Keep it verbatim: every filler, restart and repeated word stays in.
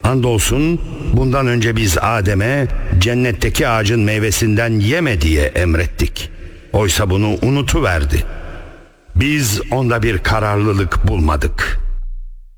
Andolsun bundan önce biz Adem'e cennetteki ağacın meyvesinden yeme diye emrettik. Oysa bunu unutuverdi. Biz onda bir kararlılık bulmadık.